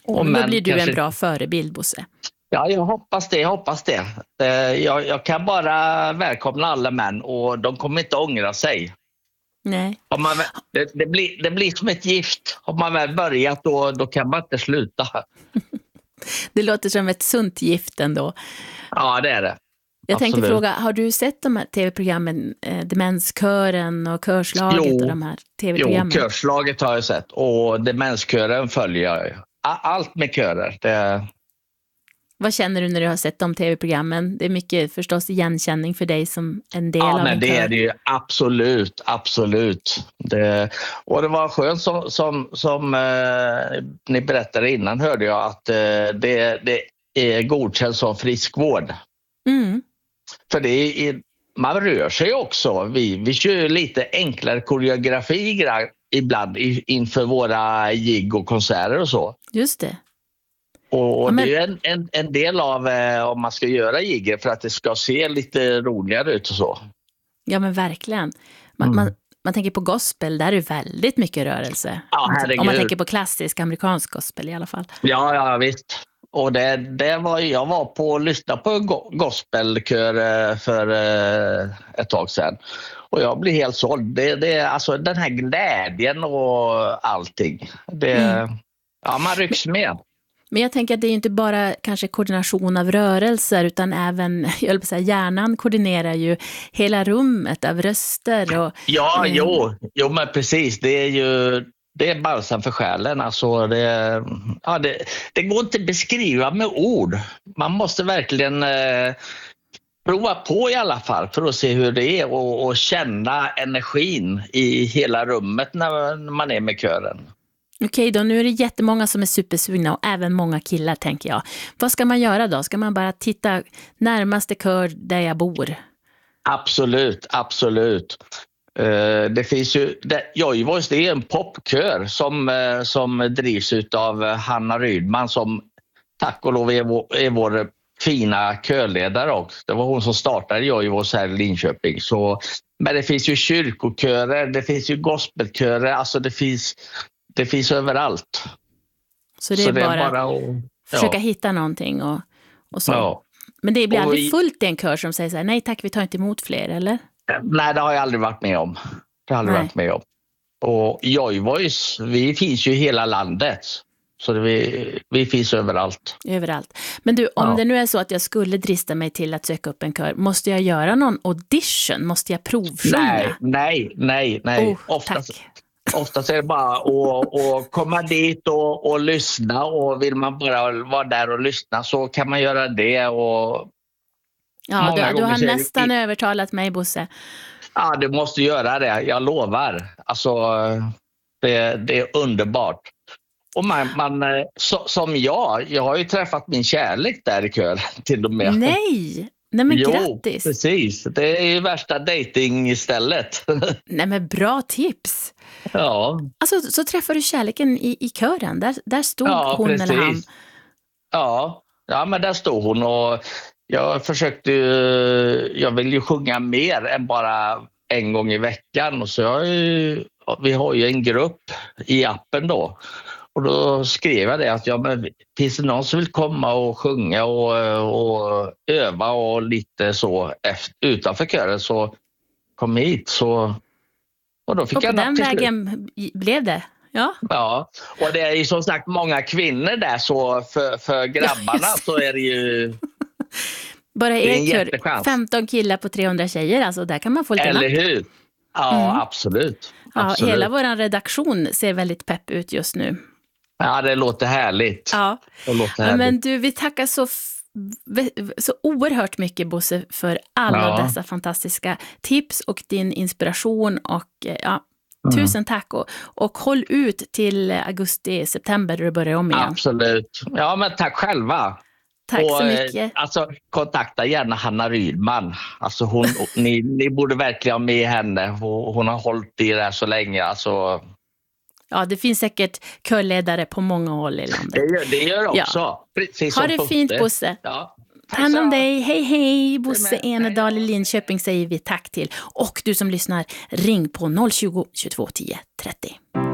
Och då blir du en bra förebild, Bosse. Ja, jag hoppas det. Jag kan bara välkomna alla män och de kommer inte ångra sig. Nej. Det blir som ett gift. Har man väl börjat då kan man inte sluta. Det låter som ett sunt gift ändå. Ja, det är det. Jag tänkte fråga, har du sett de här tv-programmen, Demenskören och Körslaget och de här tv-programmen? Jo, Körslaget har jag sett och Demenskören följer jag. Allt med körer. Vad känner du när du har sett de tv-programmen? Det är mycket förstås igenkänning för dig som en del av en kör. Ja, men det är det ju absolut. Och det var skönt som ni berättade innan, hörde jag att det är godkänt som friskvård. Mm. För man rör sig också. Vi kör lite enklare koreografi ibland inför våra gig och konserter och så. Just det. Och det är en del av om man ska göra jigger för att det ska se lite roligare ut och så. Ja, men verkligen. Man tänker på gospel, där är det väldigt mycket rörelse. Ja, herregud. Om man tänker på klassisk amerikansk gospel i alla fall. Ja, visst. Och jag var på och lyssnade på gospelkör för ett tag sedan. Och jag blev helt såld. Det är alltså den här glädjen och allting. Ja, man rycks med. Men jag tänker att det är inte bara kanske koordination av rörelser utan även, jag vill säga, hjärnan koordinerar ju hela rummet av röster. Och, ja, jo, men precis. Det är balsam för själen. Alltså det går inte att beskriva med ord. Man måste verkligen prova på i alla fall för att se hur det är och känna energin i hela rummet när man är med kören. Okej då, nu är det jättemånga som är supersugna och även många killar, tänker jag. Vad ska man göra då? Ska man bara titta närmaste kör där jag bor? Absolut. Det finns ju Joyvoice, det är en popkör som drivs av Hanna Rydman som tack och lov är vår fina körledare också. Det var hon som startade Joyvoice här i Linköping. Men det finns ju kyrkokörer, det finns ju gospelkörer, alltså det finns överallt. Så det är bara att försöka hitta någonting och så. Ja. Men det blir aldrig fullt i en kör som säger så här, nej tack, vi tar inte emot fler, eller? Nej, det har jag aldrig varit med om. Och Joyvoice, vi finns ju i hela landet. Så vi finns överallt. Överallt. Men du, om det nu är så att jag skulle drista mig till att söka upp en kör, måste jag göra någon audition? Måste jag provsjunga? Nej. Oftast är det bara att komma dit och lyssna, och vill man bara vara där och lyssna så kan man göra det. Och ja, du har nästan övertalat mig, Bosse. Ja, du måste göra det, jag lovar. Alltså, det är underbart. Och som jag har ju träffat min kärlek där i kör till och med. Nej men grattis. Precis, det är ju värsta datingstället. Nej men bra tips. Ja. Alltså så träffade du kärleken i kören, där stod hon precis. Eller han. Ja, men där stod hon och jag vill ju sjunga mer än bara en gång i veckan, och så vi har ju en grupp i appen då. Och då skrev jag det att men finns det någon som vill komma och sjunga och öva och lite så utanför kören, så kom hit. Och då fick jag på den vägen blev det. Ja, och det är ju som sagt många kvinnor där, så för grabbarna så är det ju bara kör 15 killar på 300 tjejer, alltså där kan man få lite eller hur? Ja, absolut. Ja, hela vår redaktion ser väldigt pepp ut just nu. Ja, det låter härligt. Ja. Men du, vi tackar så oerhört mycket, Bosse, för alla dessa fantastiska tips och din inspiration, och tusen tack, och håll ut till augusti-september då det börjar om igen. Absolut. Ja, men tack själva. Tack så mycket. Alltså, kontakta gärna Hanna Rydman. Alltså ni borde verkligen ha med henne. Hon har hållit i det här så länge. Alltså. Ja, det finns säkert körledare på många håll i landet. Det gör också. Ja. Precis, ha det fint, Bosse. Ja. Hand om dig. Hej. Bosse Enedal i Linköping säger vi tack till. Och du som lyssnar, ring på 020 22 10 30.